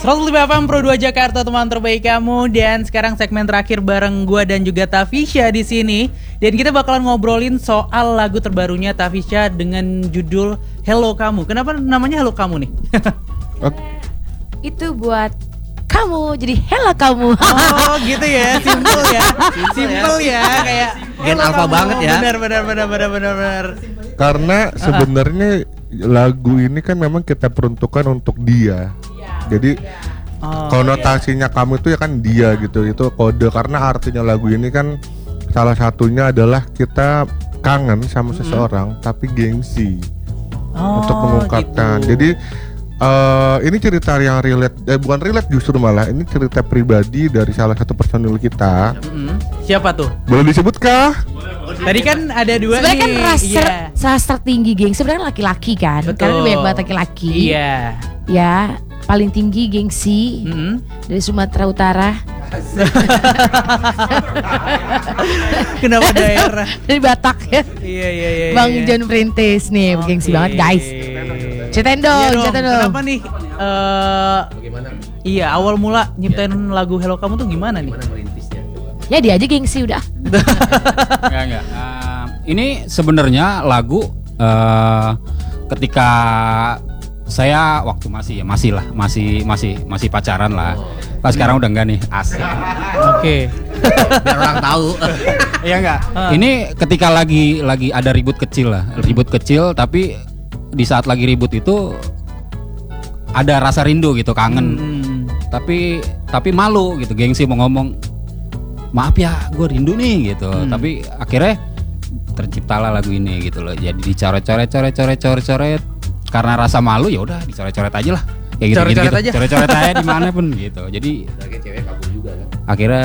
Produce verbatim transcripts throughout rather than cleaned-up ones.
seratus lima F M Pro dua Jakarta, teman terbaik kamu. Dan sekarang segmen terakhir bareng gua dan juga Tafisya di sini. Dan kita bakalan ngobrolin soal lagu terbarunya Tafisya dengan judul Hello Kamu. Kenapa namanya Hello Kamu nih? Itu buat kamu, jadi hello kamu. Oh gitu ya, simple ya. Simple ya, kayak Gen alpha banget ya. Benar benar benar benar benar benar. Karena sebenarnya lagu ini kan memang kita peruntukkan untuk dia. Jadi Oh, konotasinya kamu itu ya kan dia gitu. Itu kode, karena artinya lagu ini kan salah satunya adalah kita kangen sama seseorang tapi gengsi Oh, untuk mengungkapkan. gitu. Jadi uh, ini cerita yang relate, eh bukan relate justru malah ini cerita pribadi dari salah satu personil kita. Mm-hmm. Siapa tuh? Boleh disebutkah? Tadi kan ada dua Sebenarnya nih. kan rasa Iya. sastra tinggi geng sebenarnya laki-laki kan. Betul. Karena banyak banget laki-laki. Iya. Ya, paling tinggi gengsi Mm-hmm. dari Sumatera Utara. Kenapa daerah? Dari Batak ya. Iya iya iya. Bang iya. John Printis nih, Oke. gengsi banget guys. Ceritain dong, Iya dong. ceritain dong. Kenapa nih? eh Bagaimana? iya, awal mula nyiptain lagu Hello Kamu tuh gimana nih? Gimana merintisnya? Ya dia aja gengsi udah. Enggak enggak. Uh, ini sebenarnya lagu uh, ketika saya waktu masih ya masih lah masih masih masih pacaran lah. Pas sekarang udah enggak nih, asik. Oke. Biar orang tahu. Iya enggak. Ah. Ini ketika lagi lagi ada ribut kecil lah, ribut kecil tapi di saat lagi ribut itu ada rasa rindu gitu, kangen. Hmm. Tapi tapi malu gitu, gengsi mau ngomong maaf ya gue rindu nih gitu. Hmm. Tapi akhirnya terciptalah lagu ini gitu loh. Jadi dicoret-coret coret-coret coret-coret karena rasa malu ya udah dicoret-coret aja lah. Kayak gitu, Coret-coret gitu, aja. coret-coret aja dimanapun gitu. Jadi Lagi cewek kabur juga kan. akhirnya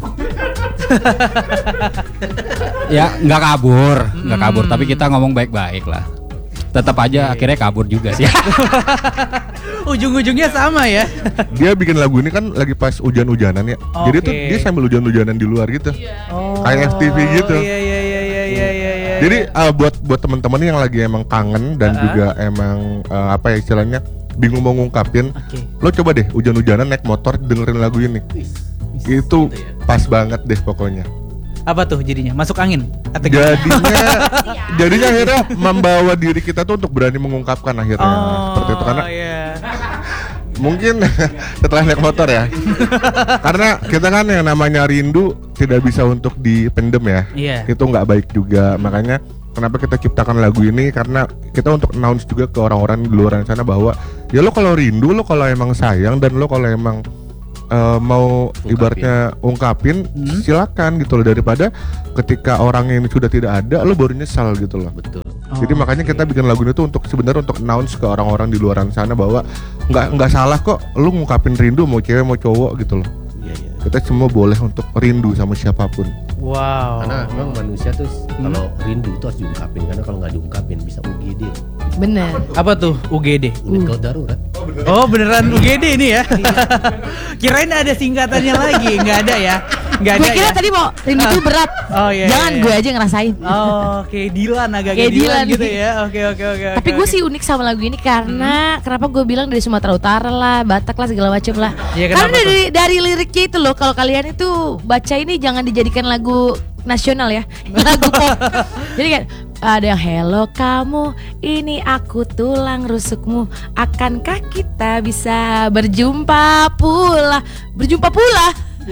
ya nggak kabur, nggak kabur. Tapi kita ngomong baik-baik lah. Tetap aja akhirnya kabur juga sih. Ujung-ujungnya sama ya. Dia bikin lagu ini kan lagi pas hujan-hujanan ya. Jadi tuh Oke. dia sambil hujan-hujanan di luar gitu. Oh. Kayak F T V gitu. Iya iya iya iya iya iya. iya. Jadi uh, buat buat teman-teman yang lagi emang kangen dan Uh-huh. juga emang uh, apa ya istilahnya bingung mau ngungkapin, Oke. lo coba deh hujan-hujanan naik motor dengerin lagu ini. Itu pas banget deh pokoknya. Apa tuh jadinya? Masuk angin? Atau gimana? Jadinya jadinya akhirnya membawa diri kita tuh untuk berani mengungkapkan akhirnya Oh, seperti itu karena iya. mungkin setelah naik motor ya. Karena kita kan yang namanya rindu tidak bisa untuk dipendem ya. Iya. Itu nggak baik juga. Makanya kenapa kita ciptakan lagu ini, karena kita untuk announce juga ke orang-orang di luar sana bahwa ya lo kalau rindu, lo kalau emang sayang, dan lo kalau emang uh, mau Ungkapin. ibaratnya ungkapin, Hmm. silakan gitu loh, daripada ketika orang ini sudah tidak ada lo baru nyesal gitu loh. Betul. Jadi makanya kita bikin lagu ini tuh untuk sebenarnya untuk announce ke orang-orang di luar sana bahwa nggak nggak salah kok lu ngungkapin rindu mau cewek mau cowok gitu loh. Iya iya. Kita semua boleh untuk rindu sama siapapun. Wow. Karena memang manusia tuh kalau rindu itu harus diungkapin, karena kalau nggak diungkapin bisa U G D. Bener. Apa tuh U G D? Unit gawat darurat. Oh beneran U G D ini ya? Kirain ada singkatannya lagi, nggak ada ya? Nggak ada Gue kira ya? tadi mau rindu tuh berat. Oh, iya, Jangan iya, iya. gue aja ngerasain. Oh, kayak Dilan agak Kayak kayak Dilan Dilan. gitu ya? Oke oke oke. Tapi oke, gue oke. sih unik sama lagu ini karena kenapa gue bilang dari Sumatera Utara lah, Batak lah, segala macem lah. Iya, kenapa Karena dari dari liriknya itu loh, kalau kalian itu baca ini jangan dijadikan lagu nasional ya, lagu pop. Jadi kan ada yang hello kamu, ini aku tulang rusukmu, akankah kita bisa berjumpa pula, berjumpa pula.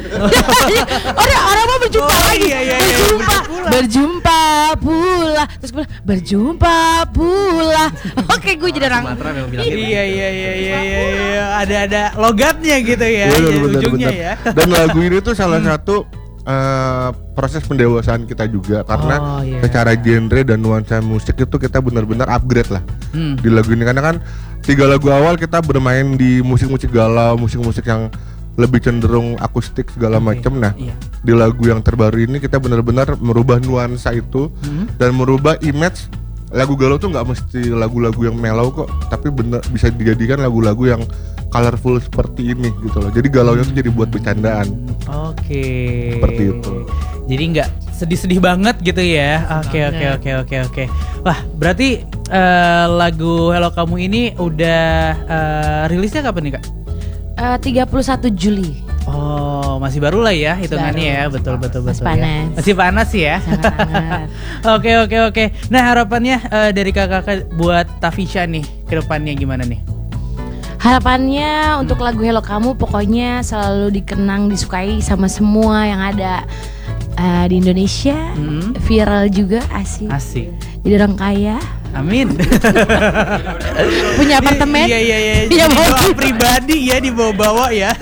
orang orang mau berjumpa Oh, lagi, iya, iya, iya, berjumpa, berjumpa berjumpa pula, terus gue bilang, berjumpa pula. Oke, gue jadi orang. Sumatera memang bilang gitu. Iya iya iya iya iya iya. ada ada logatnya gitu ya, Bener, jadi bener, ujungnya bener. ya. Dan lagu ini tuh salah satu uh, proses pendewasaan kita juga, karena Oh, iya. secara genre dan nuansa musik itu kita benar-benar upgrade lah Hmm. di lagu ini. Karena kan tiga lagu awal kita bermain di musik-musik galau, musik-musik yang lebih cenderung akustik segala Oke, macam. Nah, iya. di lagu yang terbaru ini kita benar-benar merubah nuansa itu Hmm. dan merubah image. Lagu galau tuh nggak mesti lagu-lagu yang mellow kok, tapi bener bisa dijadikan lagu-lagu yang colorful seperti ini gitu loh. Jadi galaunya tuh jadi buat bercandaan. Oke. Seperti itu. Jadi nggak sedih-sedih banget gitu ya. Oke oke banget. oke oke oke. Wah berarti eh, lagu Hello Kamu ini udah eh, rilisnya kapan nih kak? eh, tiga puluh satu Juli. Oh, masih baru lah ya hitungannya ya. Baru. Betul betul Masih betul. panas. Ya. Masih panas ya. Sangat hangat. Oke oke oke. Nah, harapannya eh, dari kakak buat Tafisha nih ke depannya gimana nih? Harapannya untuk lagu Hello Kamu pokoknya selalu dikenang, disukai sama semua yang ada uh, di Indonesia. Hmm. Viral juga, asik. Asik. Jadi orang kaya, Amin. punya apartemen. Iya iya iya. Iya, Jadi mau. doa pribadi ya dibawa-bawa ya.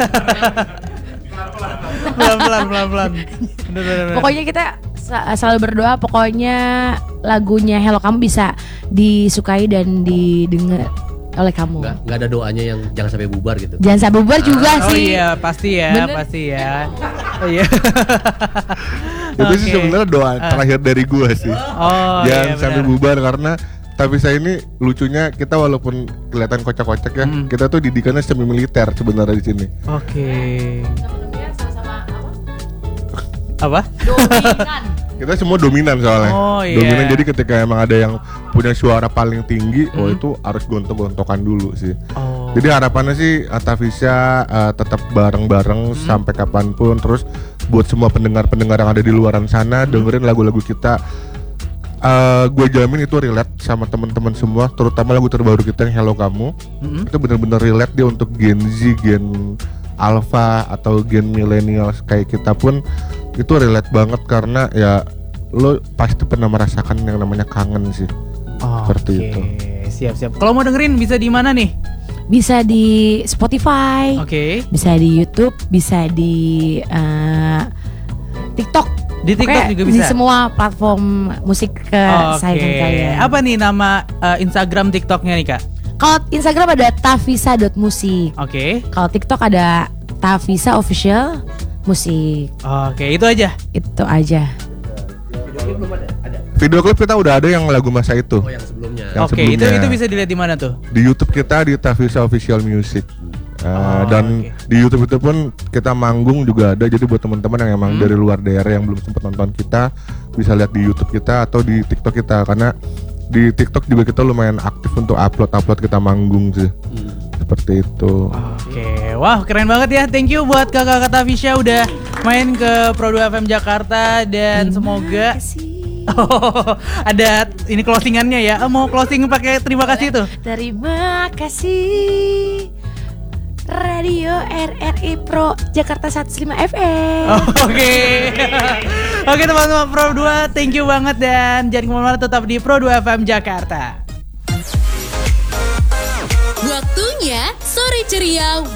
Pelan-pelan pelan-pelan. Bener, bener, bener. Pokoknya kita sa- selalu berdoa pokoknya lagunya Hello Kamu bisa disukai dan didengar oleh kamu. Nggak, nggak ada doanya yang jangan sampai bubar gitu. Jangan sampai bubar juga Oh sih. iya, pasti ya, Bener. pasti ya. Oh iya. Itu sih Oke. sebenarnya doa terakhir dari gua sih. Oh Jangan iya sampai benar. bubar karena tapi saya ini lucunya kita walaupun kelihatan kocak-kocak ya, Hmm. kita tuh didikannya semi militer sebenarnya di sini. Oke. Sama-sama apa? Apa? Dominan. Kita semua dominan soalnya. Oh, iya. Dominan, jadi ketika emang ada yang punya suara paling tinggi, oh Hmm. itu harus gontok-gontokan dulu sih. Oh. Jadi harapannya sih Tafisha uh, tetap bareng-bareng Hmm. sampai kapanpun. Terus buat semua pendengar-pendengar yang ada di luaran sana, Hmm. dengerin lagu-lagu kita. Uh, gue jamin itu relate sama teman-teman semua, terutama lagu terbaru kita yang Hello Kamu. Mm-mm. Itu bener-bener relate dia untuk Gen Z, Gen Alpha atau Gen Millennial kayak kita pun itu relate banget karena ya lo pasti pernah merasakan yang namanya kangen sih. Seperti Oke, itu. siap-siap. Kalau mau dengerin bisa di mana nih? Bisa di Spotify, Oke. bisa di YouTube, bisa di eh, TikTok. Di TikTok Pokoknya juga di bisa. semua platform musik kesayangan Oke. kalian. Apa nih nama eh, Instagram TikToknya nih kak? Kalau Instagram ada tafisa dot musik. Oke. Kalau TikTok ada Tafisa Official Musik. Oke, itu aja. Itu aja. Video klip kita udah ada yang lagu masa itu. Oh yang sebelumnya. Yang Oke, itu sebelumnya. itu bisa dilihat di mana tuh? Di YouTube kita di Tafisha Official Music. Uh, Oh, dan oke. di YouTube itu pun kita manggung juga ada. Jadi buat teman-teman yang emang Hmm. dari luar daerah yang belum sempat nonton kita, bisa lihat di YouTube kita atau di TikTok kita, karena di TikTok juga kita lumayan aktif untuk upload-upload kita manggung sih. Hmm. Seperti itu. Oke, wah keren banget ya. Thank you buat kakak Tafisha udah main ke Pro dua F M Jakarta dan semoga oh, ada ini closingannya ya. Ah, mau closing pakai terima kasih tuh. Terima kasih Radio R R I Pro Jakarta seratus lima F M. Oh, Oke, oke teman-teman Pro dua, thank you banget dan jangan kemana-mana, tetap di Pro dua F M Jakarta. Waktunya sore ceria